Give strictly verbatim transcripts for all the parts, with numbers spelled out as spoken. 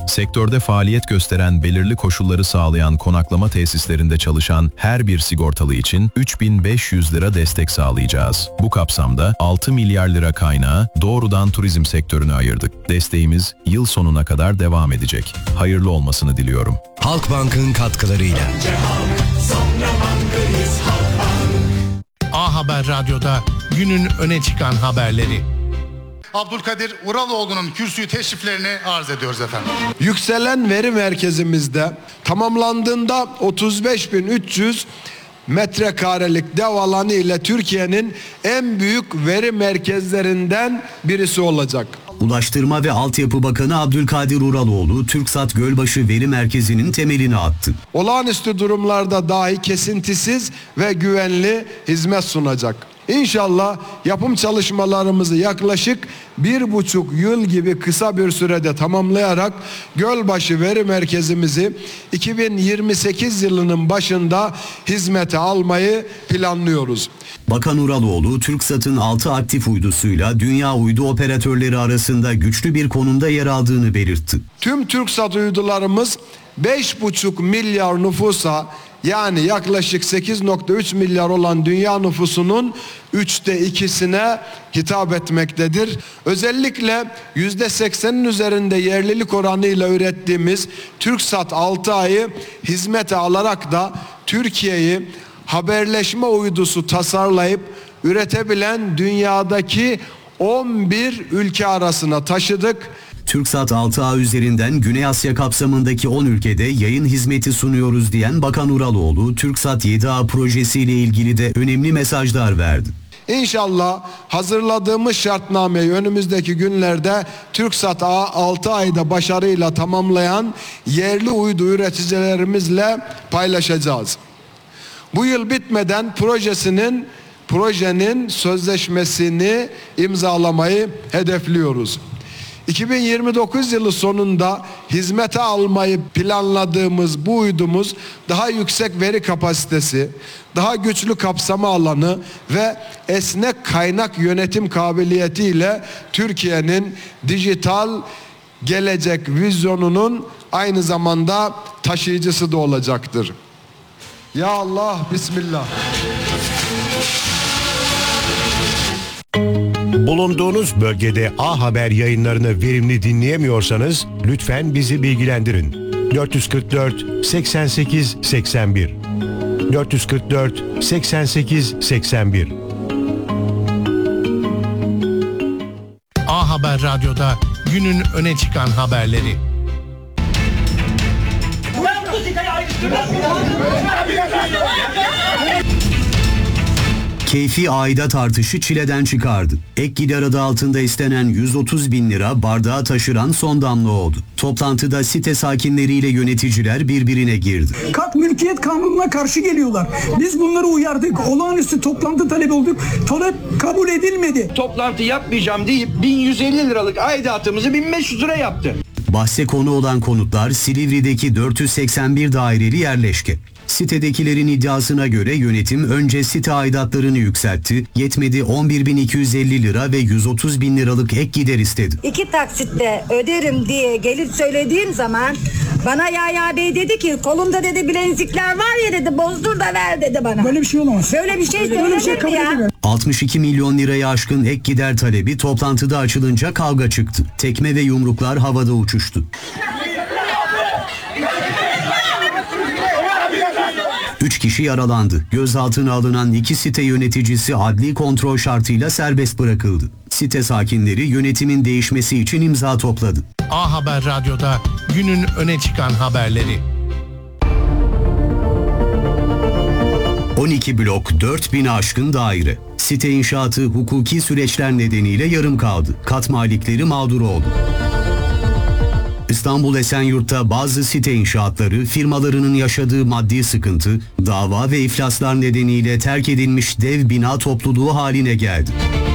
Sektörde faaliyet gösteren, belirli koşulları sağlayan konaklama tesislerinde çalışan her bir sigortalı için üç bin beş yüz lira destek sağlayacağız. Bu kapsamda altı milyar lira kaynağı doğrudan turizm sektörüne ayırdık. Desteğimiz yıl sonuna kadar devam edecek. Hayırlı olmasını diliyorum. Halkbank'ın katkılarıyla. A Haber Radyo'da günün öne çıkan haberleri. Abdülkadir Uraloğlu'nun kürsüyü teşriflerini arz ediyoruz efendim. Yükselen veri merkezimizde tamamlandığında otuz beş bin üç yüz metrekarelik dev alanı ile Türkiye'nin en büyük veri merkezlerinden birisi olacak. Ulaştırma ve Altyapı Bakanı Abdülkadir Uraloğlu, TürkSat Gölbaşı Veri Merkezi'nin temelini attı. Olağanüstü durumlarda dahi kesintisiz ve güvenli hizmet sunacak. İnşallah yapım çalışmalarımızı yaklaşık bir buçuk yıl gibi kısa bir sürede tamamlayarak Gölbaşı Veri Merkezimizi iki bin yirmi sekiz yılının başında hizmete almayı planlıyoruz. Bakan Uraloğlu, TürkSat'ın altı aktif uydusuyla dünya uydu operatörleri arasında güçlü bir konumda yer aldığını belirtti. Tüm TürkSat uydularımız beş buçuk milyar nüfusa, yani yaklaşık sekiz nokta üç milyar olan dünya nüfusunun üçte ikisine hitap etmektedir. Özellikle yüzde seksenin üzerinde yerlilik oranıyla ürettiğimiz TürkSat altı A'yı hizmete alarak da Türkiye'yi haberleşme uydusu tasarlayıp üretebilen dünyadaki on bir ülke arasına taşıdık. TürkSat altı A üzerinden Güney Asya kapsamındaki on ülkede yayın hizmeti sunuyoruz diyen Bakan Uraloğlu, TürkSat yedi A projesiyle ilgili de önemli mesajlar verdi. İnşallah hazırladığımız şartnameyi önümüzdeki günlerde TürkSat altı ayda başarıyla tamamlayan yerli uydu üreticilerimizle paylaşacağız. Bu yıl bitmeden projesinin projenin sözleşmesini imzalamayı hedefliyoruz. iki bin yirmi dokuz yılı sonunda hizmete almayı planladığımız bu uydumuz daha yüksek veri kapasitesi, daha güçlü kapsama alanı ve esnek kaynak yönetim kabiliyetiyle Türkiye'nin dijital gelecek vizyonunun aynı zamanda taşıyıcısı da olacaktır. Ya Allah, Bismillah. Bulunduğunuz bölgede A Haber yayınlarını verimli dinleyemiyorsanız lütfen bizi bilgilendirin. dört yüz kırk dört seksen sekiz seksen bir dört yüz kırk dört seksen sekiz seksen bir. A Haber Radyo'da günün öne çıkan haberleri. Keyfi aidat artışı çileden çıkardı. Ek gider adı altında istenen yüz otuz bin lira bardağa taşıran son damla oldu. Toplantıda site sakinleriyle yöneticiler birbirine girdi. Kat mülkiyet kanununa karşı geliyorlar. Biz bunları uyardık. Olağanüstü toplantı talep olduk. Talep kabul edilmedi. Toplantı yapmayacağım deyip bin yüz elli liralık aidatımızı bin beş yüz lira yaptı. Bahse konu olan konutlar Silivri'deki dört yüz seksen bir daireli yerleşke. Sitedekilerin iddiasına göre yönetim önce site aidatlarını yükseltti, yetmedi on bir bin iki yüz elli lira ve yüz otuz bin liralık ek gider istedi. İki taksitte öderim diye gelip söylediğim zaman bana Yahya Bey dedi ki kolumda dedi bilezikler var ya dedi bozdur da ver dedi bana. Böyle bir şey olamaz. Böyle bir şey söylenir mi ya? altmış iki milyon liraya aşkın ek gider talebi toplantıda açılınca kavga çıktı. Tekme ve yumruklar havada uçuştu. Üç kişi yaralandı. Gözaltına alınan iki site yöneticisi adli kontrol şartıyla serbest bırakıldı. Site sakinleri yönetimin değişmesi için imza topladı. A Haber Radyo'da günün öne çıkan haberleri. on iki blok dört bini aşkın daire. Site inşaatı hukuki süreçler nedeniyle yarım kaldı. Kat malikleri mağdur oldu. İstanbul Esenyurt'ta bazı site inşaatları firmalarının yaşadığı maddi sıkıntı, dava ve iflaslar nedeniyle terk edilmiş dev bina topluluğu haline geldi.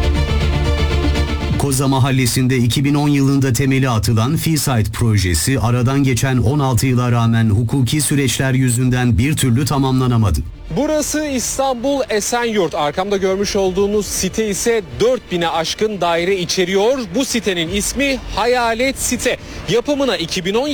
Koza Mahallesi'nde iki bin on yılında temeli atılan Feesite projesi aradan geçen on altı yıla rağmen hukuki süreçler yüzünden bir türlü tamamlanamadı. Burası İstanbul Esenyurt. Arkamda görmüş olduğunuz site ise dört bine aşkın daire içeriyor. Bu sitenin ismi Hayalet Site. Yapımına iki bin on